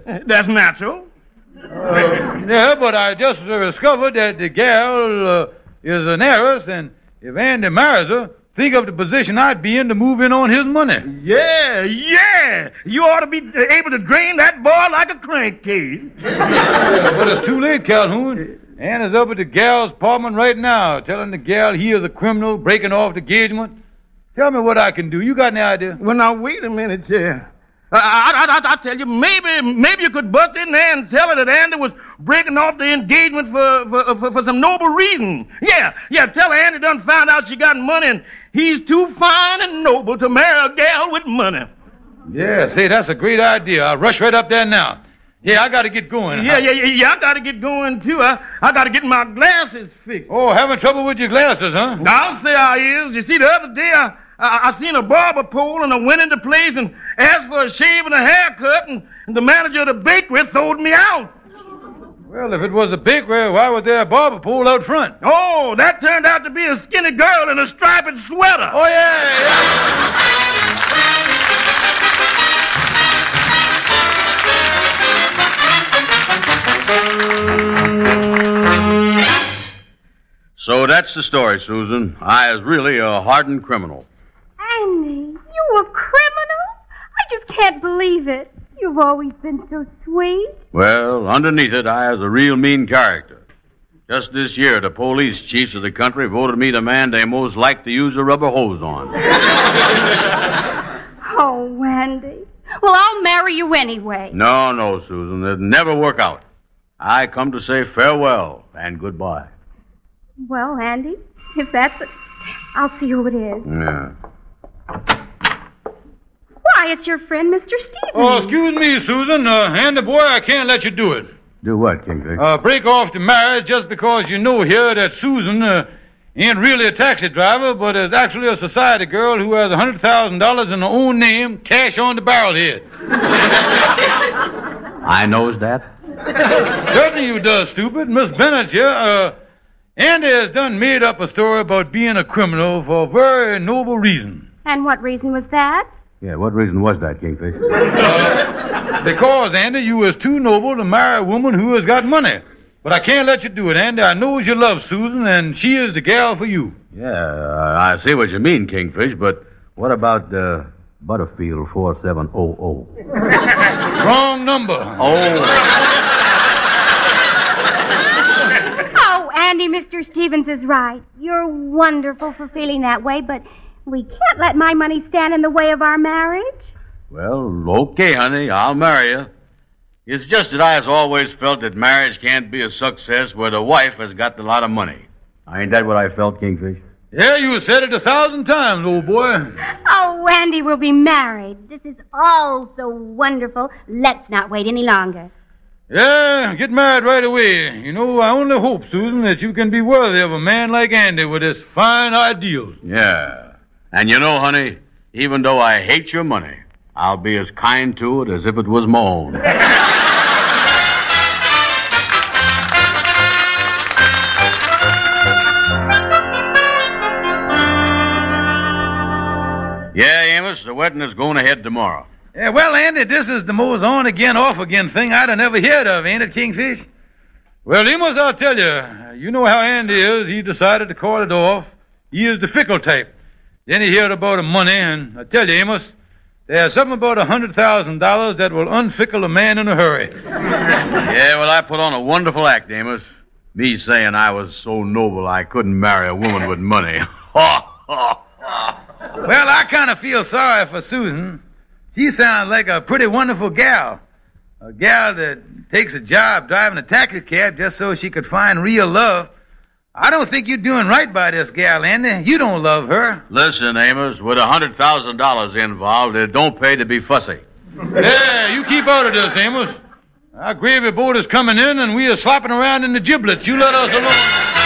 That's natural. Yeah, but I just discovered that the gal is an heiress, and if Andy marries her, think of the position I'd be in to move in on his money. Yeah. You ought to be able to drain that boy like a crankcase. But it's too late, Calhoun. Ann is up at the gal's apartment right now, telling the gal he is a criminal, breaking off the engagement. Tell me what I can do. You got any idea? Well, now, wait a minute, yeah. I tell you, maybe you could bust in there and tell her that Andy was breaking off the engagement for some noble reason. Yeah, tell her Andy done found out she got money and he's too fine and noble to marry a gal with money. Yeah, say, that's a great idea. I'll rush right up there now. Yeah, I got to get going. Yeah, I got to get going, too. I got to get my glasses fixed. Oh, having trouble with your glasses, huh? I'll say I is. You see, the other day I seen a barber pole and I went into place and asked for a shave and a haircut, and the manager of the bakery throwed me out. Well, if it was a bakery, why was there a barber pole out front? Oh, that turned out to be a skinny girl in a striped sweater. Oh, yeah. So that's the story, Susan. I is really a hardened criminal. Andy, you a criminal? I just can't believe it. You've always been so sweet. Well, underneath it, I is a real mean character. Just this year, the police chiefs of the country voted me the man they most like to use a rubber hose on. Oh, Andy. Well, I'll marry you anyway. No, Susan. It'll never work out. I come to say farewell and goodbye. Well, Andy, if that's it, I'll see who it is. Yeah. Why, it's your friend, Mr. Stevens. Oh, excuse me, Susan. Andy, boy, I can't let you do it. Do what, Kingfish? Break off the marriage just because you know here that Susan ain't really a taxi driver, but is actually a society girl who has $100,000 in her own name, cash on the barrelhead. I knows that. Certainly you does, stupid. Miss Bennett here, Andy has done made up a story about being a criminal for a very noble reason. And what reason was that? Yeah, what reason was that, Kingfish? Because, Andy, you is too noble to marry a woman who has got money. But I can't let you do it, Andy. I knows you love Susan, and she is the gal for you. Yeah, I see what you mean, Kingfish, but what about Butterfield 4700? Wrong number. Oh, Andy, Mr. Stevens is right. You're wonderful for feeling that way, but we can't let my money stand in the way of our marriage. Well, okay, honey, I'll marry you. It's just that I has always felt that marriage can't be a success where the wife has got a lot of money. Ain't that what I felt, Kingfish? Yeah, you said it 1,000 times, old boy. Oh, Andy, we'll be married. This is all so wonderful. Let's not wait any longer. Yeah, get married right away. You know, I only hope, Susan, that you can be worthy of a man like Andy with his fine ideals. Yeah. And you know, honey, even though I hate your money, I'll be as kind to it as if it was my own. Yeah, Amos, the wedding is going ahead tomorrow. Yeah, well, Andy, this is the most on-again, off-again thing I'd have never heard of, ain't it, Kingfish? Well, Amos, I'll tell you, you know how Andy is. He decided to call it off. He is the fickle type. Then he heard about the money, and I tell you, Amos, there's something about $100,000 that will unfickle a man in a hurry. Yeah, well, I put on a wonderful act, Amos. Me saying I was so noble I couldn't marry a woman with money. Well, I kind of feel sorry for Susan. She sounds like a pretty wonderful gal. A gal that takes a job driving a taxi cab just so she could find real love. I don't think you're doing right by this gal, Andy. You don't love her. Listen, Amos, with $100,000 involved, it don't pay to be fussy. Yeah, you keep out of this, Amos. Our gravy boat is coming in, and we are slopping around in the giblets. You let us alone.